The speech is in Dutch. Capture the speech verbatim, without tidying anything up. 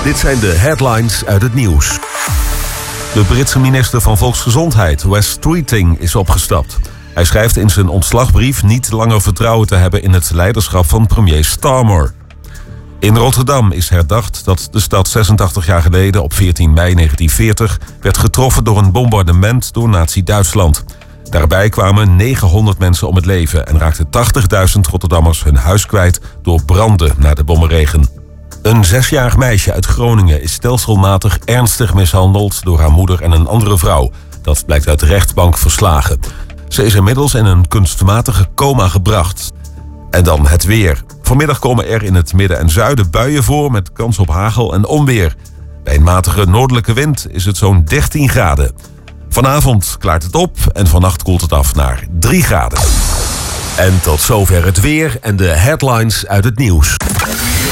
Dit zijn de headlines uit het nieuws. De Britse minister van Volksgezondheid, Wes Streeting, is opgestapt. Hij schrijft in zijn ontslagbrief niet langer vertrouwen te hebben in het leiderschap van premier Starmer. In Rotterdam is herdacht dat de stad zesentachtig jaar geleden op veertien mei negentien veertig werd getroffen door een bombardement door Nazi-Duitsland. Daarbij kwamen negenhonderd mensen om het leven en raakten tachtigduizend Rotterdammers hun huis kwijt door branden na de bommenregen. Een zesjarig meisje uit Groningen is stelselmatig ernstig mishandeld door haar moeder en een andere vrouw. Dat blijkt uit de rechtbank verslagen. Ze is inmiddels in een kunstmatige coma gebracht. En dan het weer. Vanmiddag komen er in het midden en zuiden buien voor met kans op hagel en onweer. Bij een matige noordelijke wind is het zo'n dertien graden. Vanavond klaart het op en vannacht koelt het af naar drie graden. En tot zover het weer en de headlines uit het nieuws.